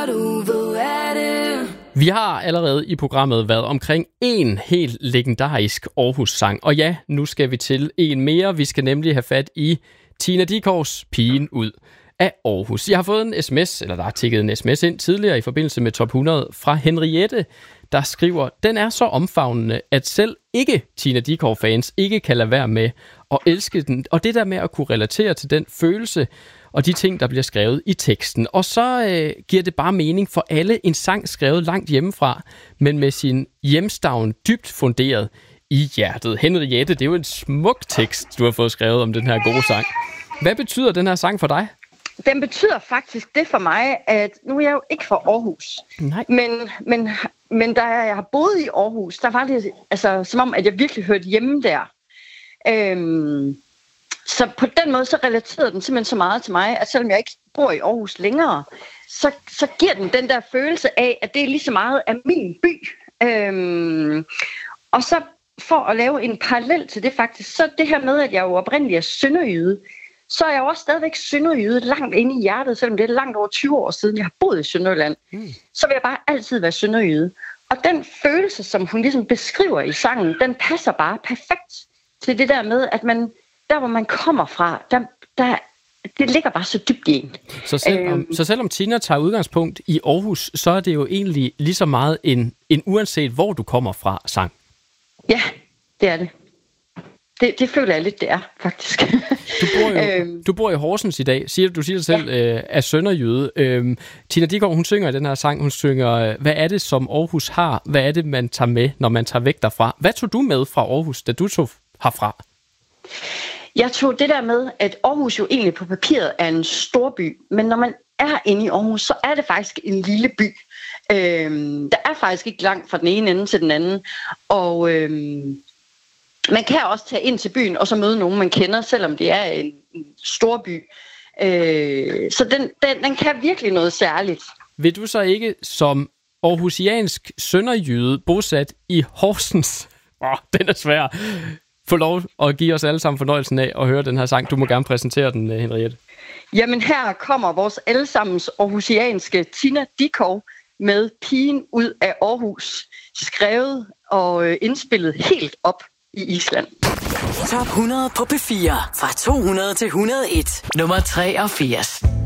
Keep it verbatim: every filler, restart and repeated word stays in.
Vi har allerede i programmet været omkring en helt legendarisk Aarhus-sang. Og ja, nu skal vi til en mere. Vi skal nemlig have fat i Tina Dickows Pigen ud af Aarhus. Jeg har fået en sms, eller der er tikket en sms ind tidligere i forbindelse med Top hundrede fra Henriette, der skriver, den er så omfavnende, at selv ikke Tina Dickow-fans ikke kan lade være med at elske den. Og det der med at kunne relatere til den følelse og de ting, der bliver skrevet i teksten. Og så øh, giver det bare mening for alle en sang skrevet langt hjemmefra, men med sin hjemstavn dybt funderet i hjertet. Henriette, det er jo en smuk tekst, du har fået skrevet om den her gode sang. Hvad betyder den her sang for dig? Den betyder faktisk det for mig, at nu er jeg jo ikke fra Aarhus. Nej. Men, men, men da jeg har boet i Aarhus, der var det altså, som om, at jeg virkelig hørte hjemme der. Øhm, så på den måde, så relaterede den simpelthen så meget til mig, at selvom jeg ikke bor i Aarhus længere, så, så giver den den der følelse af, at det er lige så meget af min by. Øhm, og så for at lave en parallel til det faktisk, så det her med, at jeg jo oprindeligt er sønderjyde, så er jeg også stadigvæk sønderjyde langt inde i hjertet, selvom det er langt over tyve år siden, jeg har boet i Sønderjylland. Mm. Så vil jeg bare altid være sønderjyde. Og den følelse, som hun ligesom beskriver i sangen, den passer bare perfekt til det der med, at man, der hvor man kommer fra, der, der, det ligger bare så dybt i en. Så selvom, øhm, så selvom Tina tager udgangspunkt i Aarhus, så er det jo egentlig lige så meget en, en uanset hvor du kommer fra sang. Ja, det er det. Det, det føler jeg lidt, det er, faktisk. Du bor jo, øhm, du bor i Horsens i dag. Siger, du siger dig selv, ja. øh, er sønderjyde. Øhm, Tina Dickow, hun synger i den her sang, hun synger, hvad er det, som Aarhus har? Hvad er det, man tager med, når man tager væk derfra? Hvad tog du med fra Aarhus, da du tog herfra? Jeg tog det der med, at Aarhus jo egentlig på papiret er en stor by, men når man er inde i Aarhus, så er det faktisk en lille by. Øhm, der er faktisk ikke langt fra den ene ende til den anden, og øhm, man kan også tage ind til byen og så møde nogen, man kender, selvom det er en, en stor by. Øh, så den, den, den kan virkelig noget særligt. Vil du så ikke som aarhusiansk sønderjyde bosat i Horsens, åh, den er svær, få lov at give os alle sammen fornøjelsen af at høre den her sang? Du må gerne præsentere den, Henriette. Jamen her kommer vores allesammens aarhusianske Tina Dickow med Pigen ud af Aarhus, skrevet og indspillet helt op i Island. Top hundrede på P fire fra to hundrede til et hundrede og en. Nummer treogfirs.